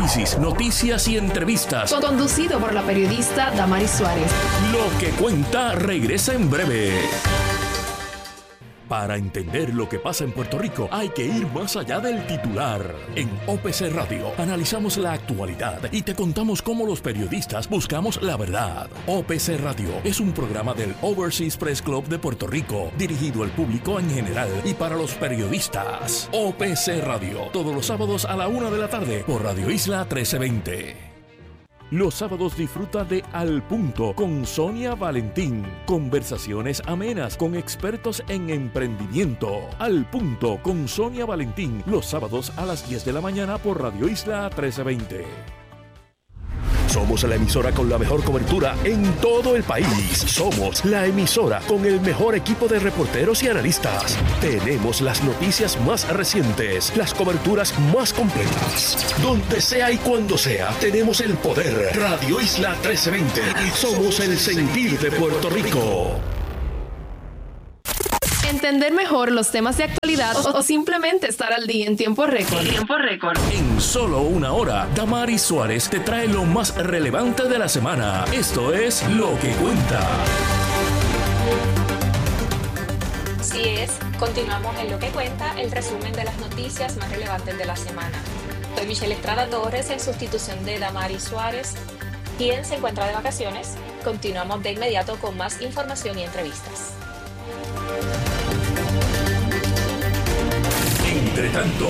análisis, noticias y entrevistas. Conducido por la periodista Damaris Suárez. Lo que cuenta regresa en breve. Para entender lo que pasa en Puerto Rico, hay que ir más allá del titular. En OPC Radio analizamos la actualidad y te contamos cómo los periodistas buscamos la verdad. OPC Radio es un programa del Overseas Press Club de Puerto Rico, dirigido al público en general y para los periodistas. OPC Radio, todos los sábados a la 1 de la tarde por Radio Isla 1320. Los sábados disfruta de Al Punto con Sonia Valentín. Conversaciones amenas con expertos en emprendimiento. Al Punto con Sonia Valentín. Los sábados a las 10 de la mañana por Radio Isla 1320. Somos la emisora con la mejor cobertura en todo el país. Somos la emisora con el mejor equipo de reporteros y analistas. Tenemos las noticias más recientes, las coberturas más completas. Donde sea y cuando sea, tenemos el poder. Radio Isla 1320. Somos el sentir de Puerto Rico. Entender mejor los temas de actualidad o simplemente estar al día en tiempo récord. En solo una hora, Damaris Suárez te trae lo más relevante de la semana. Esto es Lo que Cuenta. Así es, continuamos en Lo que Cuenta, el resumen de las noticias más relevantes de la semana. Soy Michelle Estrada Torres en sustitución de Damaris Suárez, quien se encuentra de vacaciones. Continuamos de inmediato con más información y entrevistas. Entre tanto,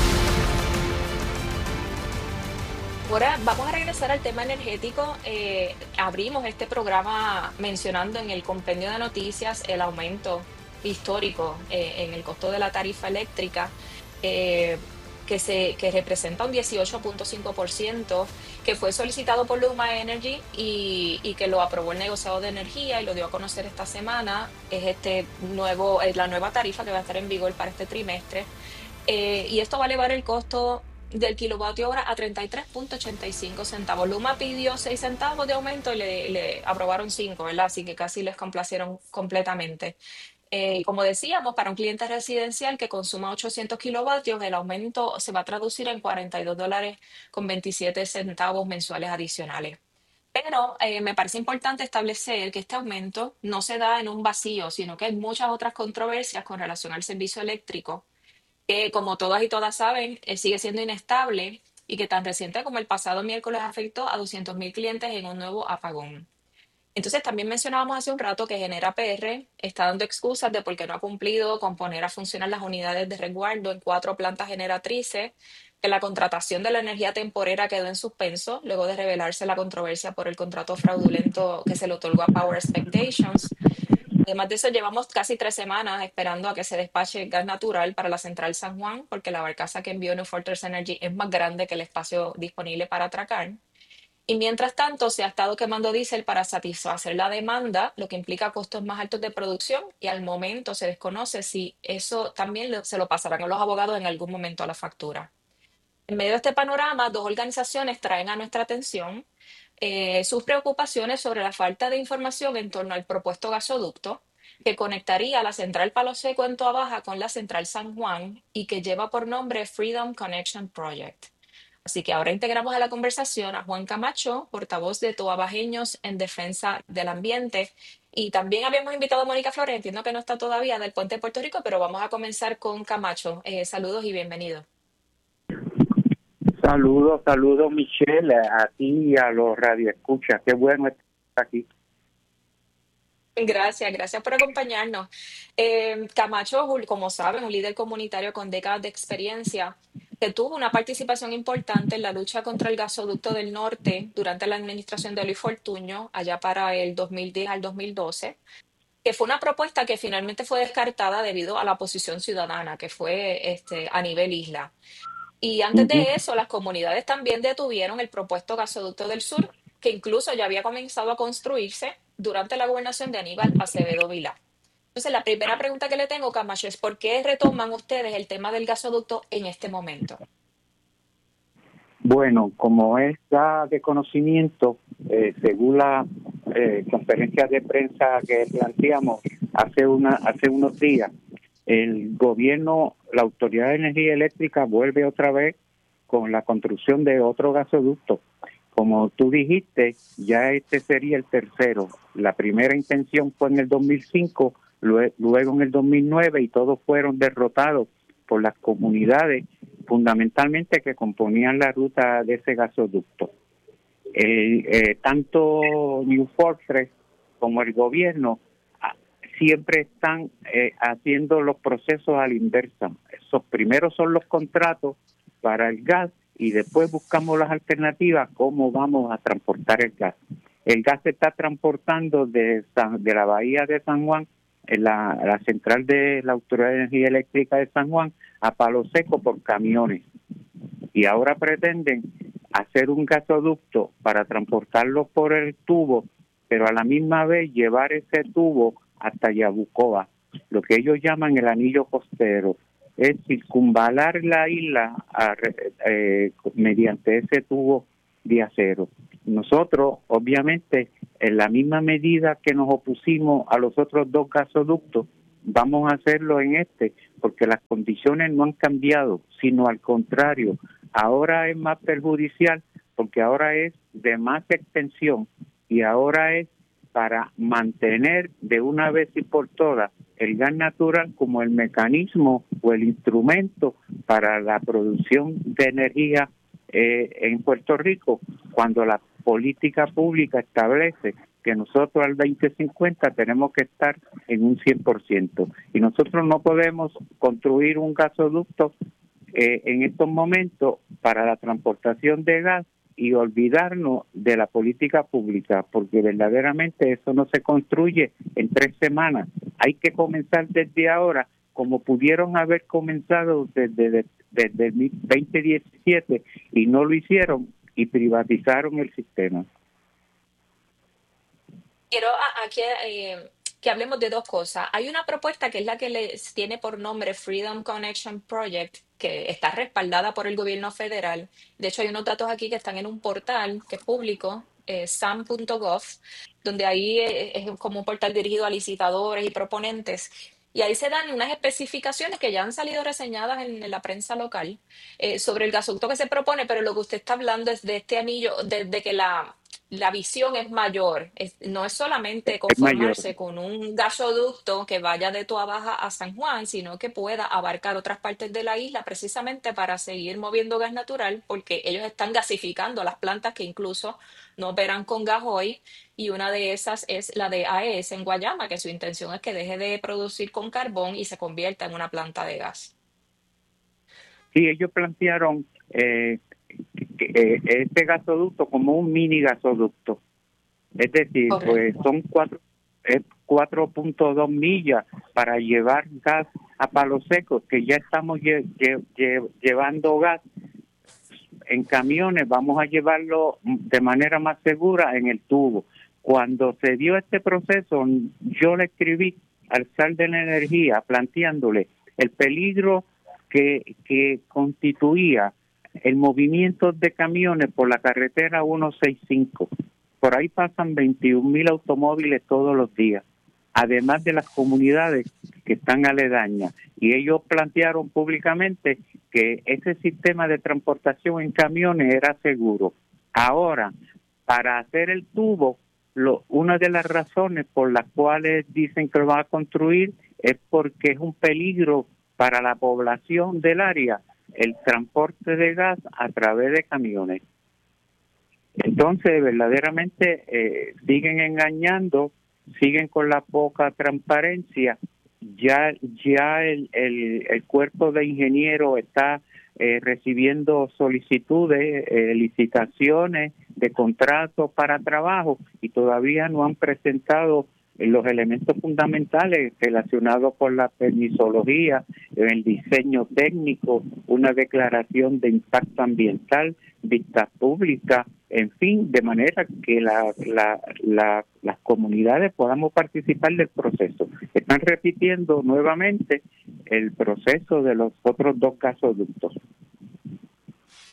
ahora vamos a regresar al tema energético. Abrimos este programa mencionando en el compendio de noticias el aumento histórico en el costo de la tarifa eléctrica, que representa un 18.5%, que fue solicitado por Luma Energy y que lo aprobó el negociado de energía y lo dio a conocer esta semana. Es la nueva tarifa que va a estar en vigor para este trimestre. Y esto va a elevar el costo del kilovatio hora a 33.85 centavos. Luma pidió 6 centavos de aumento y le aprobaron 5, ¿verdad? Así que casi les complacieron completamente. Y como decíamos, para un cliente residencial que consuma 800 kilovatios, el aumento se va a traducir en $42.27 mensuales adicionales. Pero me parece importante establecer que este aumento no se da en un vacío, sino que hay muchas otras controversias con relación al servicio eléctrico, que como todas y todas saben, sigue siendo inestable y que tan reciente como el pasado miércoles afectó a 200,000 clientes en un nuevo apagón. Entonces también mencionábamos hace un rato que Genera PR está dando excusas de por qué no ha cumplido con poner a funcionar las unidades de resguardo en 4 plantas generatrices, que la contratación de la energía temporera quedó en suspenso luego de revelarse la controversia por el contrato fraudulento que se le otorgó a Power Expectations. Además de eso, llevamos casi 3 semanas esperando a que se despache gas natural para la central San Juan, porque la barcaza que envió New Fortress Energy es más grande que el espacio disponible para atracar. Y mientras tanto, se ha estado quemando diésel para satisfacer la demanda, lo que implica costos más altos de producción, y al momento se desconoce si eso también se lo pasarán a los abogados en algún momento a la factura. En medio de este panorama, 2 organizaciones traen a nuestra atención sus preocupaciones sobre la falta de información en torno al propuesto gasoducto que conectaría la central Palo Seco en Toabaja con la central San Juan y que lleva por nombre Freedom Connection Project. Así que ahora integramos a la conversación a Juan Camacho, portavoz de Toabajeños en Defensa del Ambiente. Y también habíamos invitado a Mónica Flores, entiendo que no está todavía, del Puente de Puerto Rico, pero vamos a comenzar con Camacho. Saludos y bienvenido. Saludos Michelle, a ti y a los radioescuchas. Qué bueno estar aquí. Gracias por acompañarnos. Camacho, como sabes, un líder comunitario con décadas de experiencia que tuvo una participación importante en la lucha contra el gasoducto del norte durante la administración de Luis Fortuño, allá para el 2010 al 2012, que fue una propuesta que finalmente fue descartada debido a la oposición ciudadana, que fue a nivel isla. Y antes de eso, las comunidades también detuvieron el propuesto gasoducto del sur, que incluso ya había comenzado a construirse durante la gobernación de Aníbal Acevedo Vilá. Entonces, la primera pregunta que le tengo, Camacho, es ¿por qué retoman ustedes el tema del gasoducto en este momento? Bueno, como es de conocimiento, según la conferencia de prensa que planteamos hace unos días, el gobierno, la Autoridad de Energía Eléctrica vuelve otra vez con la construcción de otro gasoducto. Como tú dijiste, ya este sería el tercero. La primera intención fue en el 2005, luego en el 2009, y todos fueron derrotados por las comunidades, fundamentalmente que componían la ruta de ese gasoducto. Tanto New Fortress como el gobierno siempre están haciendo los procesos a la inversa. Esos primeros son los contratos para el gas y después buscamos las alternativas, cómo vamos a transportar el gas. El gas se está transportando de la bahía de San Juan, en la central de la Autoridad de Energía Eléctrica de San Juan, a Palo Seco por camiones. Y ahora pretenden hacer un gasoducto para transportarlo por el tubo, pero a la misma vez llevar ese tubo hasta Yabucoa, lo que ellos llaman el anillo costero. Es circunvalar la isla mediante ese tubo de acero. Nosotros, obviamente, en la misma medida que nos opusimos a los otros dos gasoductos, vamos a hacerlo en este, porque las condiciones no han cambiado, sino al contrario. Ahora es más perjudicial, porque ahora es de más extensión y ahora es para mantener de una vez y por todas el gas natural como el mecanismo o el instrumento para la producción de energía en Puerto Rico, cuando la política pública establece que nosotros al 2050 tenemos que estar en un 100%. Y nosotros no podemos construir un gasoducto en estos momentos para la transportación de gas y olvidarnos de la política pública, porque verdaderamente eso no se construye en 3 semanas. Hay que comenzar desde ahora, como pudieron haber comenzado desde el 2017, y no lo hicieron y privatizaron el sistema. Quiero aquí que hablemos de dos cosas. Hay una propuesta que es la que tiene por nombre Freedom Connection Project, que está respaldada por el gobierno federal. De hecho, hay unos datos aquí que están en un portal que es público, sam.gov, donde ahí es como un portal dirigido a licitadores y proponentes. Y ahí se dan unas especificaciones que ya han salido reseñadas en la prensa local sobre el gasoducto que se propone, pero lo que usted está hablando es de este anillo, de que la visión es mayor. No es solamente Es mayor. conformarse con un gasoducto que vaya de Toa Baja a San Juan, sino que pueda abarcar otras partes de la isla precisamente para seguir moviendo gas natural, porque ellos están gasificando las plantas que incluso no operan con gas hoy, y una de esas es la de AES en Guayama, que su intención es que deje de producir con carbón y se convierta en una planta de gas. Sí, ellos plantearon este gasoducto como un mini gasoducto. Es decir, pues son 4.2 millas para llevar gas a Palo Seco, que ya estamos llevando gas en camiones, vamos a llevarlo de manera más segura en el tubo. Cuando se dio este proceso, yo le escribí al SAR de la Energía planteándole el peligro que constituía el movimiento de camiones por la carretera 165. Por ahí pasan 21,000 automóviles todos los días, además de las comunidades que están aledañas. Y ellos plantearon públicamente que ese sistema de transportación en camiones era seguro. Ahora, para hacer el tubo, una de las razones por las cuales dicen que lo van a construir es porque es un peligro para la población del área el transporte de gas a través de camiones. Entonces, verdaderamente siguen engañando, siguen con la poca transparencia. Ya el cuerpo de ingenieros está recibiendo solicitudes, licitaciones de contratos para trabajo, y todavía no han presentado los elementos fundamentales relacionados con la permisología, el diseño técnico, una declaración de impacto ambiental, vistas públicas, en fin, de manera que las comunidades podamos participar del proceso. Están repitiendo nuevamente el proceso de los otros dos gasoductos.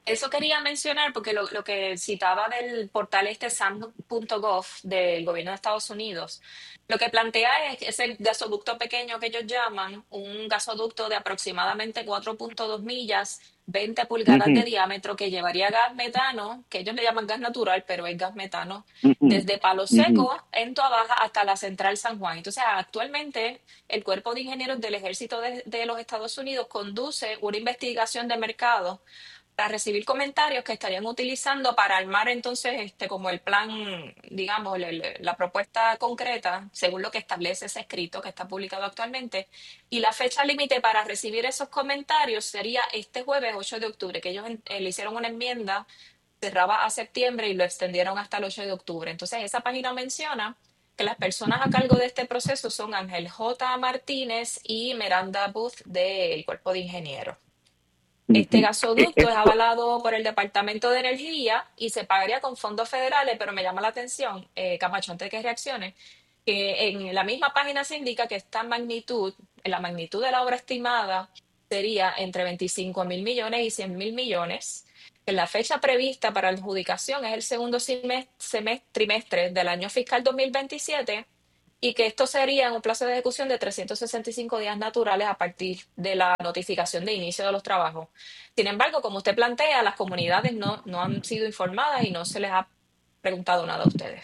Eso quería mencionar porque lo que citaba del portal este sam.gov del gobierno de Estados Unidos, lo que plantea es que ese gasoducto pequeño que ellos llaman, un gasoducto de aproximadamente 4.2 millas, 20 pulgadas de Ujú, diámetro, que llevaría gas metano, que ellos le llaman gas natural, pero es gas metano, ujú, desde Palo ujú, Seco en Toa Baja hasta la Central San Juan. Entonces, actualmente el Cuerpo de Ingenieros del Ejército de los Estados Unidos conduce una investigación de mercado para recibir comentarios que estarían utilizando para armar entonces como el plan, digamos, la propuesta concreta, según lo que establece ese escrito que está publicado actualmente. Y la fecha límite para recibir esos comentarios sería este jueves 8 de octubre, que ellos le hicieron una enmienda, cerraba a septiembre y lo extendieron hasta el 8 de octubre. Entonces, esa página menciona que las personas a cargo de este proceso son Ángel J. Martínez y Miranda Booth del Cuerpo de Ingenieros. Este ujú. gasoducto es Esto, avalado por el Departamento de Energía y se pagaría con fondos federales, pero me llama la atención, Camacho, antes de que reaccione, que en la misma página se indica que esta magnitud, la magnitud de la obra estimada sería entre 25.000 millones y 100.000 millones, que la fecha prevista para la adjudicación es el segundo trimestre del año fiscal 2027 y que esto sería en un plazo de ejecución de 365 días naturales a partir de la notificación de inicio de los trabajos. Sin embargo, como usted plantea, las comunidades no han sido informadas y no se les ha preguntado nada a ustedes.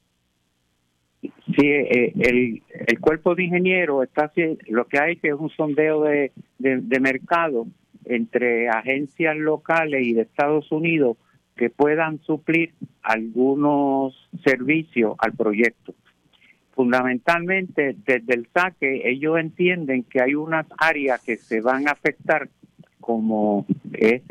sí, el cuerpo de ingenieros está lo que hay que es un sondeo de mercado entre agencias locales y de Estados Unidos que puedan suplir algunos servicios al proyecto. Fundamentalmente, desde el saque, ellos entienden que hay unas áreas que se van a afectar, como es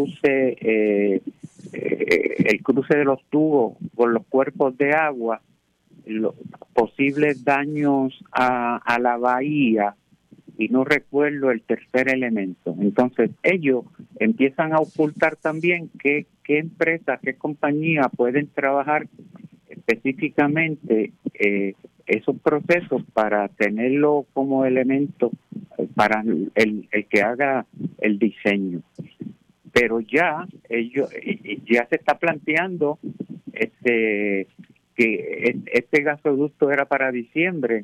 el cruce de los tubos por los cuerpos de agua, los posibles daños a la bahía, y no recuerdo el tercer elemento. Entonces, ellos empiezan a ocultar también qué empresas, qué compañías pueden trabajar específicamente esos procesos para tenerlo como elemento para el que haga el diseño. Pero ya ya se está planteando que este gasoducto era para diciembre,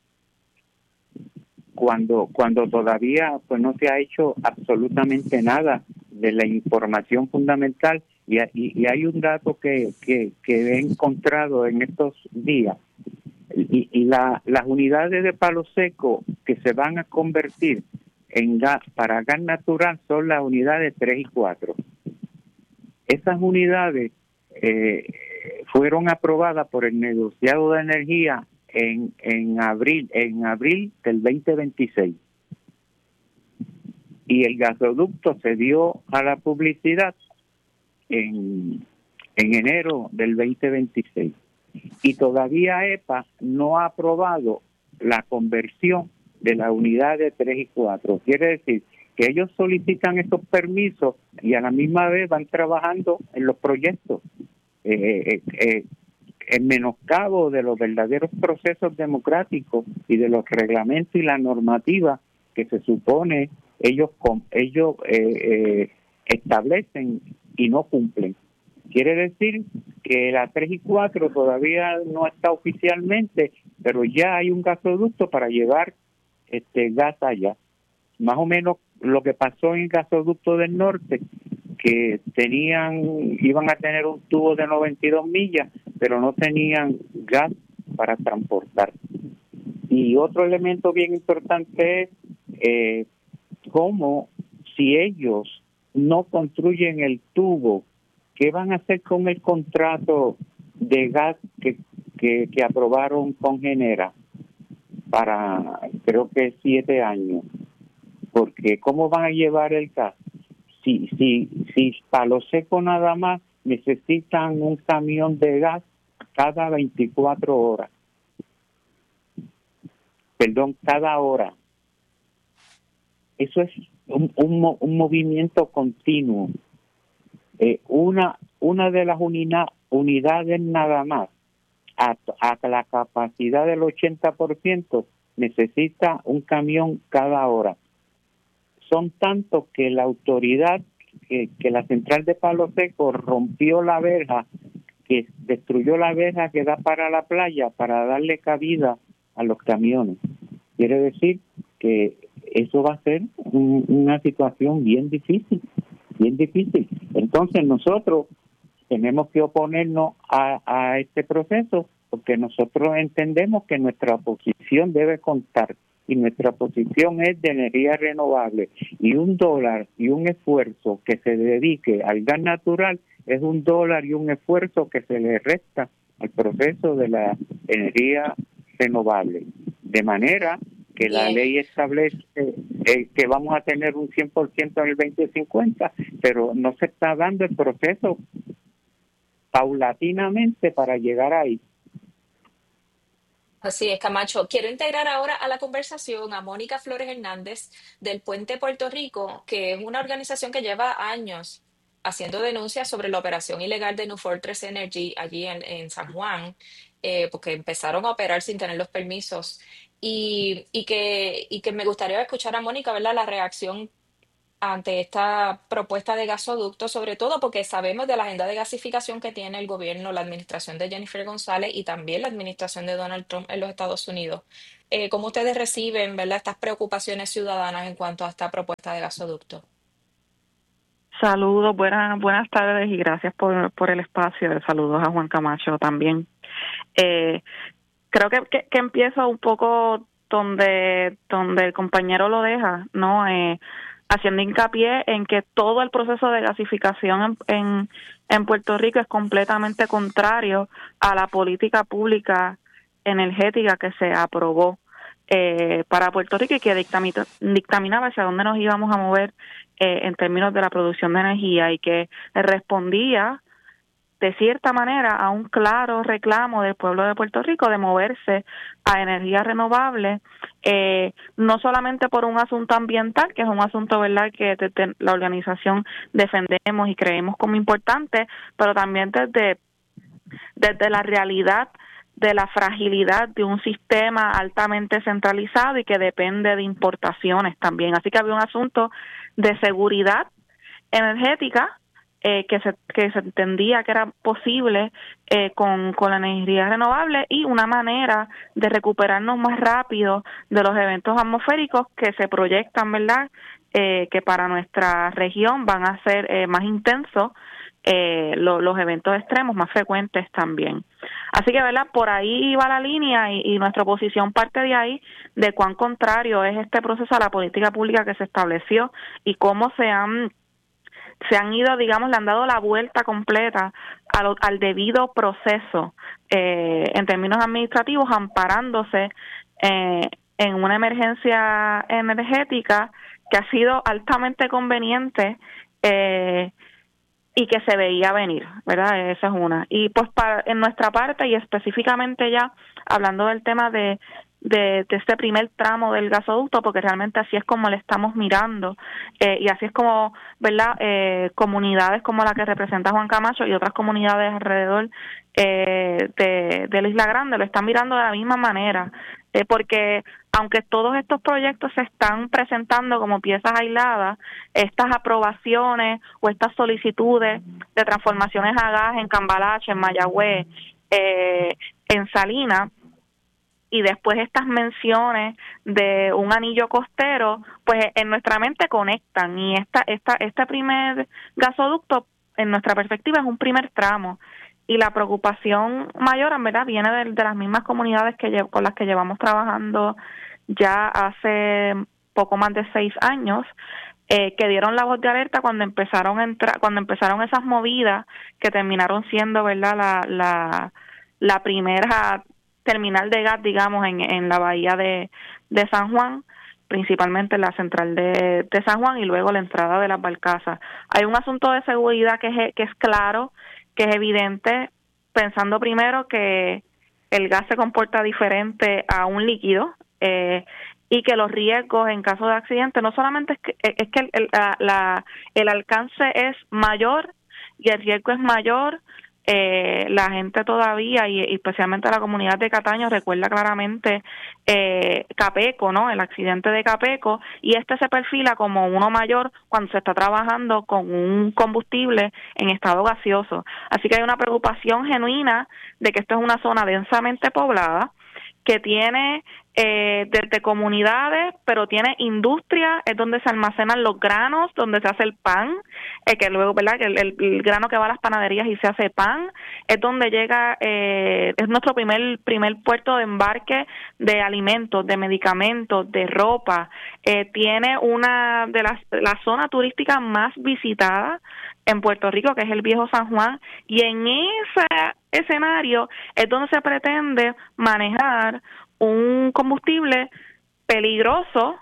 cuando todavía pues no se ha hecho absolutamente nada de la información fundamental. Y hay un dato que he encontrado en estos días, y las unidades de Palo Seco que se van a convertir en gas para gas natural son las unidades 3 y 4. Esas unidades fueron aprobadas por el negociado de energía en abril del 2026, y el gasoducto se dio a la publicidad en enero del 2026, y todavía EPA no ha aprobado la conversión de la unidad de 3 y 4. Quiere decir que ellos solicitan esos permisos y a la misma vez van trabajando en los proyectos en menoscabo de los verdaderos procesos democráticos y de los reglamentos y la normativa que se supone ellos establecen y no cumplen. Quiere decir que la 3 y 4 todavía no está oficialmente, pero ya hay un gasoducto para llevar gas allá. Más o menos lo que pasó en el gasoducto del norte, que iban a tener un tubo de 92 millas, pero no tenían gas para transportar. Y otro elemento bien importante es cómo, si ellos no construyen el tubo, ¿qué van a hacer con el contrato de gas que aprobaron con Genera para, creo que 7 años? Porque ¿cómo van a llevar el gas? Si Palo Seco nada más necesitan un camión de gas cada 24 horas. Perdón, cada hora. Eso es un movimiento continuo. Una de las unidades nada más, a la capacidad del 80%, necesita un camión cada hora. Son tantos que la autoridad que la central de Palo Seco rompió la verja, que destruyó la verja que da para la playa para darle cabida a los camiones. Quiere decir que eso va a ser una situación bien difícil, bien difícil. Entonces nosotros tenemos que oponernos a este proceso porque nosotros entendemos que nuestra oposición debe contar y nuestra posición es de energía renovable y $1 y un esfuerzo que se dedique al gas natural es $1 y un esfuerzo que se le resta al proceso de la energía renovable. De manera que la ley establece que vamos a tener un 100% en el 2050, pero no se está dando el proceso paulatinamente para llegar ahí. Así es, Camacho. Quiero integrar ahora a la conversación a Mónica Flores Hernández del Puente Puerto Rico, que es una organización que lleva años haciendo denuncias sobre la operación ilegal de New Fortress Energy allí en San Juan, porque empezaron a operar sin tener los permisos. Y que me gustaría escuchar a Mónica, ¿verdad? La reacción ante esta propuesta de gasoducto, sobre todo porque sabemos de la agenda de gasificación que tiene el gobierno, la administración de Jennifer González y también la administración de Donald Trump en los Estados Unidos. ¿Cómo ustedes reciben, verdad, estas preocupaciones ciudadanas en cuanto a esta propuesta de gasoducto? Saludos, buenas tardes y gracias por el espacio. Saludos a Juan Camacho también. Creo que empiezo un poco donde el compañero lo deja, ¿no? Haciendo hincapié en que todo el proceso de gasificación en Puerto Rico es completamente contrario a la política pública energética que se aprobó para Puerto Rico y que dictaminaba hacia dónde nos íbamos a mover en términos de la producción de energía y que respondía de cierta manera a un claro reclamo del pueblo de Puerto Rico de moverse a energía renovable, no solamente por un asunto ambiental, que es un asunto, ¿verdad?, que desde la organización defendemos y creemos como importante, pero también desde la realidad de la fragilidad de un sistema altamente centralizado y que depende de importaciones también. Así que había un asunto de seguridad energética que se entendía que era posible con la energía renovable y una manera de recuperarnos más rápido de los eventos atmosféricos que se proyectan, ¿verdad?, que para nuestra región van a ser más intensos, los eventos extremos más frecuentes también. Así que, ¿verdad?, por ahí va la línea y nuestra posición parte de ahí, de cuán contrario es este proceso a la política pública que se estableció y cómo se han ido, digamos, le han dado la vuelta completa al debido proceso en términos administrativos, amparándose en una emergencia energética que ha sido altamente conveniente y que se veía venir, ¿verdad? Esa es una. Y pues en nuestra parte y específicamente ya hablando del tema de este primer tramo del gasoducto, porque realmente así es como le estamos mirando y así es como, ¿verdad?, comunidades como la que representa Juan Camacho y otras comunidades alrededor de la Isla Grande lo están mirando de la misma manera, porque aunque todos estos proyectos se están presentando como piezas aisladas, estas aprobaciones o estas solicitudes de transformaciones a gas en Cambalache, en Mayagüez, en Salinas, y después estas menciones de un anillo costero, pues en nuestra mente conectan y este primer gasoducto, en nuestra perspectiva, es un primer tramo y la preocupación mayor, en verdad, viene de las mismas comunidades con las que llevamos trabajando ya hace poco más de 6 años, que dieron la voz de alerta cuando empezaron esas movidas que terminaron siendo, ¿verdad?, la primera terminal de gas, digamos, en la bahía de San Juan, principalmente en la central de San Juan y luego la entrada de las barcazas. Hay un asunto de seguridad que es claro, que es evidente, pensando primero que el gas se comporta diferente a un líquido y que los riesgos en caso de accidente no solamente es que el alcance es mayor y el riesgo es mayor La gente todavía, y especialmente la comunidad de Cataño, recuerda claramente Capeco, ¿no? El accidente de Capeco, y este se perfila como uno mayor cuando se está trabajando con un combustible en estado gaseoso. Así que hay una preocupación genuina de que esto es una zona densamente poblada, que tiene desde comunidades, pero tiene industria, es donde se almacenan los granos, donde se hace el pan, que luego, ¿verdad? El grano que va a las panaderías y se hace pan, es donde llega, es nuestro primer puerto de embarque de alimentos, de medicamentos, de ropa, tiene una de la zona turística más visitada en Puerto Rico, que es el Viejo San Juan, y en ese escenario es donde se pretende manejar un combustible peligroso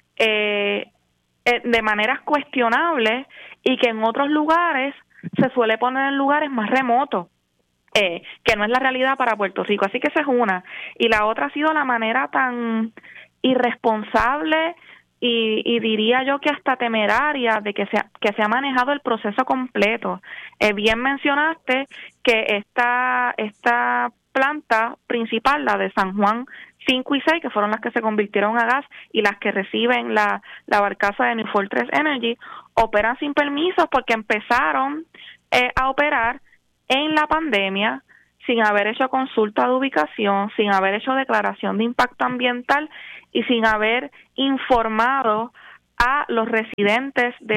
de maneras cuestionables y que en otros lugares se suele poner en lugares más remotos, que no es la realidad para Puerto Rico. Así que esa es una. Y la otra ha sido la manera tan irresponsable y diría yo que hasta temeraria de que se ha manejado el proceso completo. Bien mencionaste que esta planta principal, la de San Juan 5 y 6, que fueron las que se convirtieron a gas y las que reciben la barcaza de New Fortress Energy, operan sin permisos porque empezaron a operar en la pandemia sin haber hecho consulta de ubicación, sin haber hecho declaración de impacto ambiental y sin haber informado a los residentes de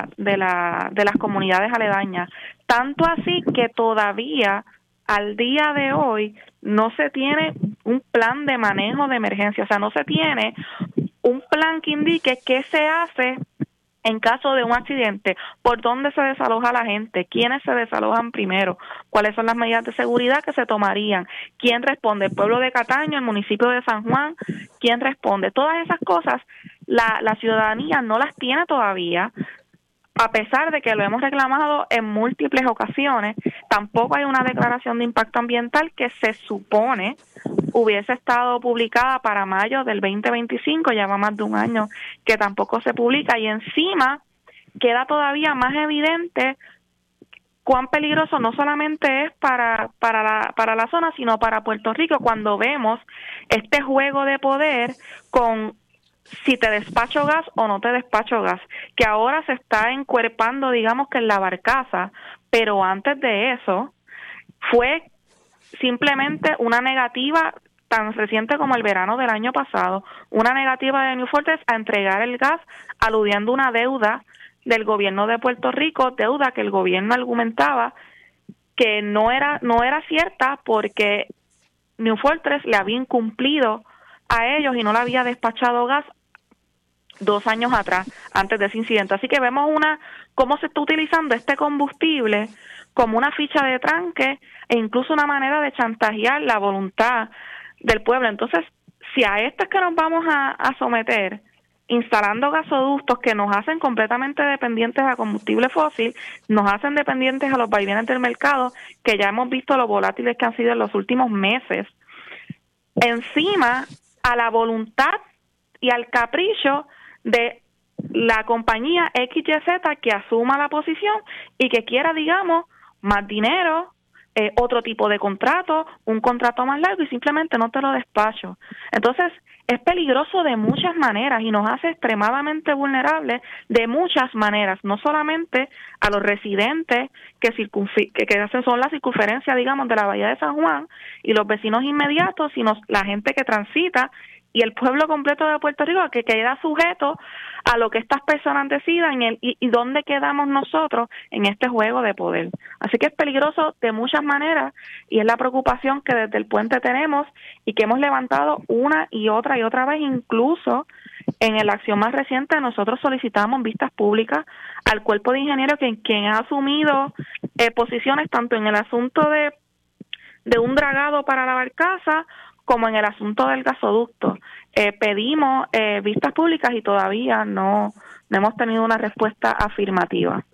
las comunidades aledañas. Tanto así que todavía al día de hoy no se tiene un plan de manejo de emergencia, o sea, no se tiene un plan que indique qué se hace en caso de un accidente, por dónde se desaloja la gente, quiénes se desalojan primero, cuáles son las medidas de seguridad que se tomarían, quién responde, el pueblo de Cataño, el municipio de San Juan, quién responde. Todas esas cosas la ciudadanía no las tiene todavía, a pesar de que lo hemos reclamado en múltiples ocasiones. Tampoco hay una declaración de impacto ambiental que se supone hubiese estado publicada para mayo del 2025, ya va más de un año que tampoco se publica, y encima queda todavía más evidente cuán peligroso no solamente es para la zona, sino para Puerto Rico, cuando vemos este juego de poder con si te despacho gas o no te despacho gas, que ahora se está encuerpando, digamos que en la barcaza, pero antes de eso fue simplemente una negativa tan reciente como el verano del año pasado, una negativa de New Fortress a entregar el gas, aludiendo una deuda del gobierno de Puerto Rico, deuda que el gobierno argumentaba que no era cierta porque New Fortress le había incumplido a ellos y no le había despachado gas 2 años atrás, antes de ese incidente. Así que vemos cómo se está utilizando este combustible como una ficha de tranque e incluso una manera de chantajear la voluntad del pueblo. Entonces, si a esto es que nos vamos a someter, instalando gasoductos que nos hacen completamente dependientes a combustible fósil, nos hacen dependientes a los vaivenes del mercado, que ya hemos visto lo volátiles que han sido en los últimos meses, encima a la voluntad y al capricho de la compañía XYZ que asuma la posición y que quiera, digamos, más dinero, otro tipo de contrato, un contrato más largo, y simplemente no te lo despacho. Entonces, es peligroso de muchas maneras y nos hace extremadamente vulnerables de muchas maneras, no solamente a los residentes que son la circunferencia, digamos, de la Bahía de San Juan y los vecinos inmediatos, sino la gente que transita y el pueblo completo de Puerto Rico, que queda sujeto a lo que estas personas decidan y dónde quedamos nosotros en este juego de poder. Así que es peligroso de muchas maneras y es la preocupación que desde el puente tenemos y que hemos levantado una y otra vez. Incluso en la acción más reciente nosotros solicitamos vistas públicas al cuerpo de ingenieros quien ha asumido posiciones tanto en el asunto de un dragado para la barcaza como en el asunto del gasoducto. Pedimos vistas públicas y todavía no hemos tenido una respuesta afirmativa.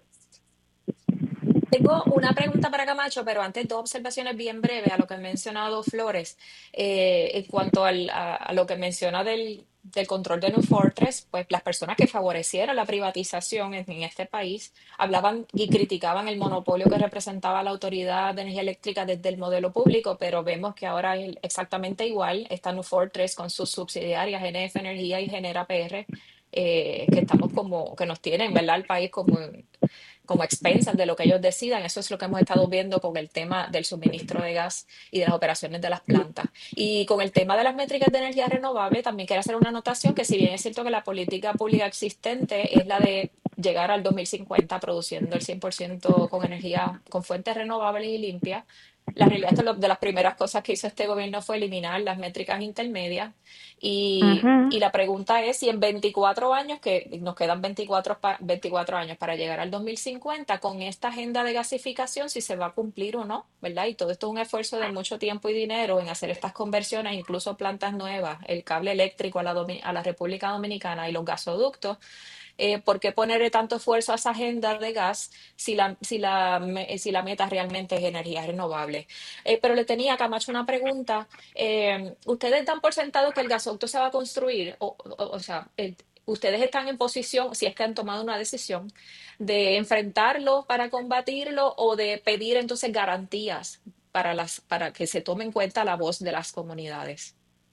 Tengo una pregunta para Camacho, pero antes 2 observaciones bien breves a lo que ha mencionado Flores. En cuanto a lo que menciona del control de New Fortress, pues las personas que favorecieron la privatización en este país hablaban y criticaban el monopolio que representaba la Autoridad de Energía Eléctrica desde el modelo público, pero vemos que ahora es exactamente igual. Está New Fortress con sus subsidiarias GNF Energía y Genera PR, que estamos como, que nos tienen, ¿verdad? El país como expensas de lo que ellos decidan. Eso es lo que hemos estado viendo con el tema del suministro de gas y de las operaciones de las plantas. Y con el tema de las métricas de energía renovable, también quiero hacer una anotación que si bien es cierto que la política pública existente es la de llegar al 2050 produciendo el 100% con energía, con fuentes renovables y limpias, la realidad es que de las primeras cosas que hizo este gobierno fue eliminar las métricas intermedias y Ujú. la pregunta es si en 24 años, que nos quedan 24 años para llegar al 2050, con esta agenda de gasificación, si se va a cumplir o no, ¿verdad? Y todo esto es un esfuerzo de mucho tiempo y dinero en hacer estas conversiones, incluso plantas nuevas, el cable eléctrico a la República Dominicana y los gasoductos. ¿Por qué ponerle tanto esfuerzo a esa agenda de gas si la meta realmente es energía renovable? Pero le tenía a Camacho una pregunta. ¿Ustedes dan por sentado que el gasoducto se va a construir? O sea, ¿ustedes están en posición, si es que han tomado una decisión, de enfrentarlo para combatirlo o de pedir entonces garantías para que se tome en cuenta la voz de las comunidades?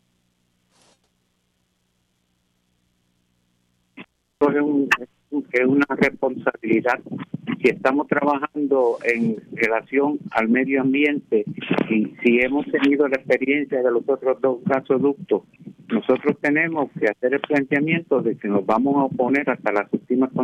Esto es una responsabilidad. Si estamos trabajando en relación al medio ambiente y si hemos tenido la experiencia de los otros dos gasoductos, nosotros tenemos que hacer el planteamiento de que nos vamos a oponer hasta las últimas consecuencias